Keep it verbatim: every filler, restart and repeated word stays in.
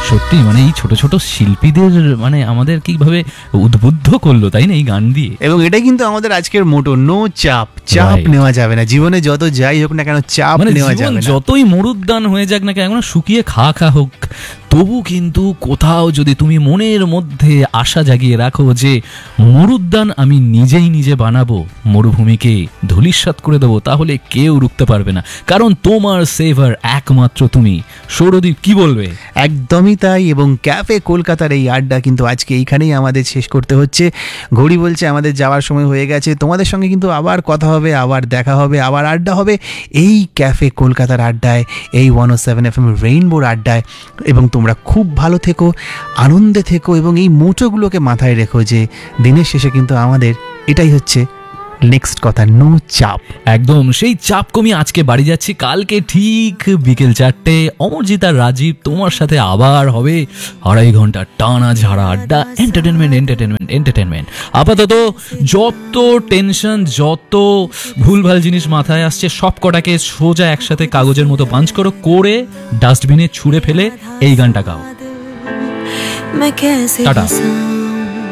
সত্যি মানে এই ছোট ছোট শিল্পীদের মানে আমাদের কিভাবে উদ্বুদ্ধ করলো, তাই না, এই গান দিয়ে। এবং এটাই কিন্তু আমাদের আজকের মোটো, নো চাপ। চাপ নেওয়া যাবে না জীবনে, যত যাই হোক না কেন চাপ নেওয়া যাবে না। যতই মরুদ্যান হয়ে যাক না কেন, শুকিয়ে খা খা হোক, তবু কিন্তু কোথাও যদি তুমি মনের মধ্যে আশা জাগিয়ে রাখো যে মরুদ্যান আমি নিজেই নিজে বানাবো, মরুভূমিকে ধূলিসাৎ করে দেবো, তাহলে কেউ রুখতে পারবে না, কারণ তোমার সেভার একমাত্র তুমি। সৌরদীপ, কি বলবে? একদমই তাই। এবং ক্যাফে কলকাতার এই আড্ডা কিন্তু আজকে এইখানেই আমাদের শেষ করতে হচ্ছে। ঘড়ি বলছে আমাদের যাওয়ার সময় হয়ে গেছে। তোমাদের সঙ্গে কিন্তু আবার কথা হবে, আবার দেখা হবে, আবার আড্ডা হবে এই ক্যাফে কলকাতার আড্ডায়, এই ওয়ান ও সেভেন এফ এম রেইনবোর আড্ডায়। এবং তোমরা খুব ভালো থেকো, আনন্দে থেকো, এবং এই মোটোগুলোকে মাথায় রেখো যে দিনের শেষে কিন্তু আমাদের এটাই হচ্ছে নেক্সট কথা, নো চাপ। একদম সেই চাপ কমিয়ে আজকে বাড়ি যাচ্ছি। কালকে ঠিক বিকেল চারটে অমরজিৎ আর রাজীব তোমার সাথে আবার হবে আড়াই ঘন্টা টানা ঝাড়া আড্ডা, এন্টারটেনমেন্ট এন্টারটেনমেন্ট এন্টারটেনমেন্ট। আপাতত যত টেনশন, যত ভুলভাল জিনিস মাথায় আসছে সব কটাকে সোজা একসাথে কাগজের মতো পাঞ্চ করো, করে ডাস্টবিনে ছুঁড়ে ফেলে এই গানটা গাও। টাটা।